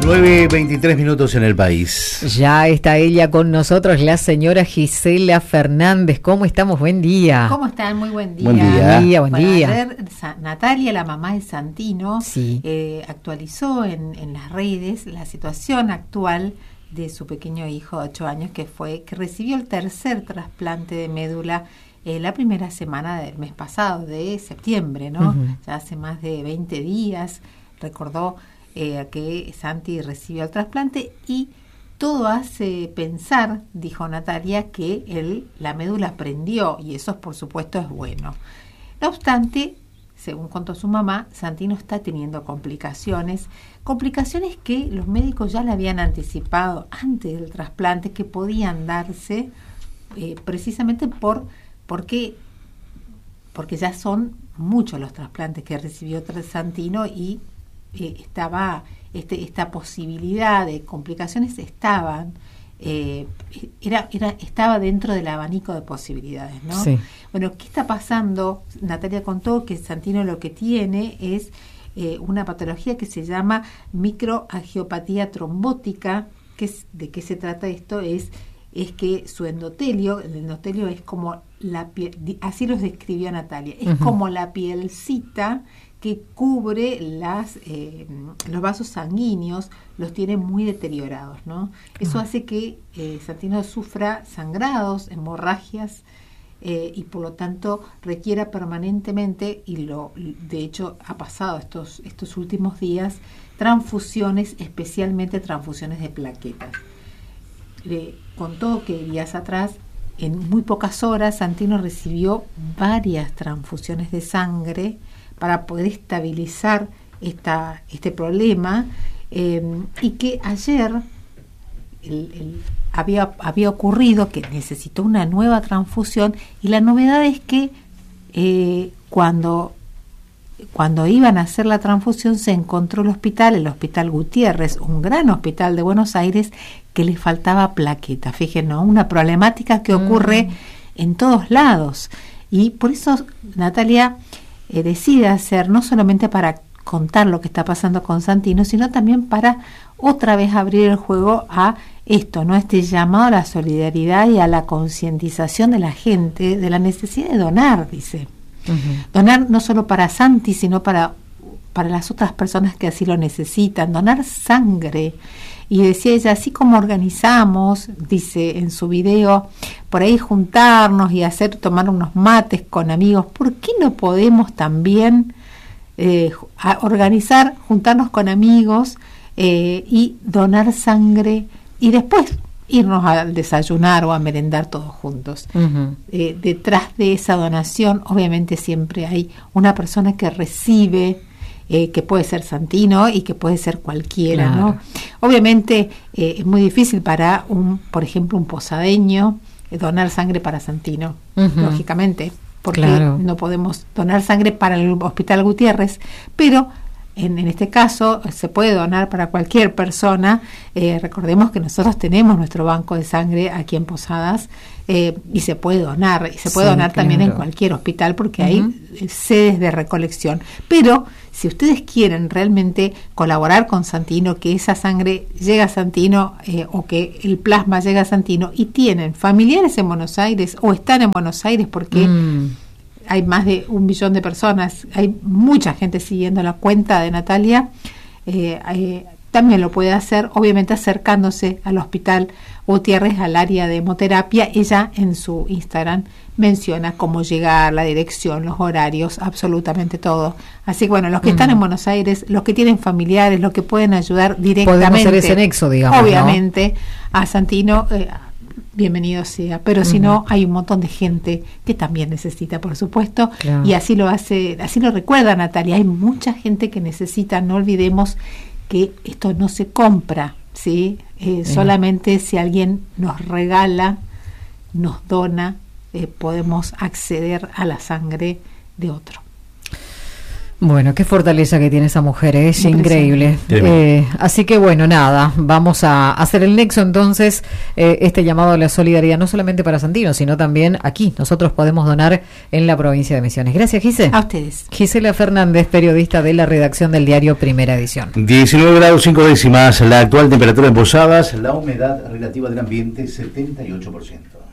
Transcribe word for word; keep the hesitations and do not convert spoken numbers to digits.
nueve veintitrés minutos en el país. Ya está ella con nosotros, la señora Gisela Fernández. ¿Cómo estamos? Buen día. ¿Cómo están? Muy buen día. Buen día. Buen día, buen Bueno, día. ayer, Natalia, la mamá de Santino, Sí. eh, actualizó en, en las redes la situación actual de su pequeño hijo de ocho años que fue que recibió el tercer trasplante de médula eh, la primera semana del mes pasado, de septiembre, ¿no? Uh-huh. Ya hace más de veinte días. Recordó eh, que Santi recibió el trasplante y todo hace pensar, dijo Natalia, que él, la médula prendió y eso por supuesto es bueno. No obstante, según contó su mamá, Santino está teniendo complicaciones, complicaciones que los médicos ya le habían anticipado antes del trasplante que podían darse eh, precisamente por porque porque ya son muchos los trasplantes que recibió Santino y eh, estaba este, esta posibilidad de complicaciones estaban eh, era era estaba dentro del abanico de posibilidades, ¿no? Sí. Bueno, ¿qué está pasando? Natalia contó que Santino lo que tiene es eh, una patología que se llama microangiopatía trombótica. ¿Qué es, ¿De qué se trata esto? Es es que su endotelio, el endotelio es como la piel, así los describió Natalia, es uh-huh. como la pielcita que cubre las eh, los vasos sanguíneos, los tiene muy deteriorados, ¿no? Eso uh-huh. hace que eh, Santino sufra sangrados, hemorragias, eh, y por lo tanto requiera permanentemente, y lo de hecho ha pasado estos, estos últimos días, transfusiones, especialmente transfusiones de plaquetas. Le contó que días atrás, en muy pocas horas, Santino recibió varias transfusiones de sangre para poder estabilizar esta, este problema, eh, y que ayer el, el, había, había ocurrido que necesitó una nueva transfusión, y la novedad es que eh, cuando Cuando iban a hacer la transfusión se encontró el hospital, el Hospital Gutiérrez, un gran hospital de Buenos Aires, que le faltaba plaqueta. Fíjense, ¿no? Una problemática que ocurre mm. en todos lados. Y por eso Natalia eh, decide hacer, no solamente para contar lo que está pasando con Santino, sino también para otra vez abrir el juego a esto, ¿no? Este llamado a la solidaridad y a la concientización de la gente de la necesidad de donar, dice. Uh-huh. Donar no solo para Santi, sino para, para las otras personas que así lo necesitan, donar sangre. Y decía ella, así como organizamos, dice en su video, por ahí juntarnos y hacer, tomar unos mates con amigos, ¿por qué no podemos también eh, organizar, juntarnos con amigos eh, y donar sangre y después irnos a desayunar o a merendar todos juntos? Uh-huh. Eh, detrás de esa donación obviamente siempre hay una persona que recibe, eh, que puede ser Santino y que puede ser cualquiera, claro. ¿no? Obviamente eh, es muy difícil para un, por ejemplo, un posadeño eh, donar sangre para Santino, uh-huh. lógicamente, porque claro. no podemos donar sangre para el Hospital Gutiérrez, pero En, en este caso se puede donar para cualquier persona. Eh, recordemos que nosotros tenemos nuestro banco de sangre aquí en Posadas, eh, y se puede donar, y se puede sí, donar claro. también en cualquier hospital porque uh-huh. hay sedes de recolección. Pero si ustedes quieren realmente colaborar con Santino, que esa sangre llegue a Santino, eh, o que el plasma llegue a Santino, y tienen familiares en Buenos Aires o están en Buenos Aires porque mm. hay más de un millón de personas, hay mucha gente siguiendo la cuenta de Natalia, eh, eh, también lo puede hacer, obviamente acercándose al Hospital Gutiérrez, al área de hemoterapia. Ella en su Instagram menciona cómo llegar, la dirección, los horarios, absolutamente todo. Así que bueno, los que uh-huh. están en Buenos Aires, los que tienen familiares, los que pueden ayudar directamente, podemos hacer ese nexo, digamos, obviamente, ¿no? A Santino, eh, bienvenido sea, pero uh-huh. si no, hay un montón de gente que también necesita, por supuesto, claro. y así lo hace, así lo recuerda Natalia, hay mucha gente que necesita, no olvidemos que esto no se compra, ¿sí? Eh, uh-huh. Solamente si alguien nos regala, nos dona, eh, podemos acceder a la sangre de otro. Bueno, qué fortaleza que tiene esa mujer, ¿eh? Es increíble. Eh, así que bueno, nada, vamos a hacer el nexo entonces, eh, este llamado a la solidaridad, no solamente para Santino, sino también aquí. Nosotros podemos donar en la provincia de Misiones. Gracias, Gise. A ustedes. Gisela Fernández, periodista de la redacción del diario Primera Edición. diecinueve grados cinco décimas, la actual temperatura en Posadas, la humedad relativa del ambiente setenta y ocho por ciento.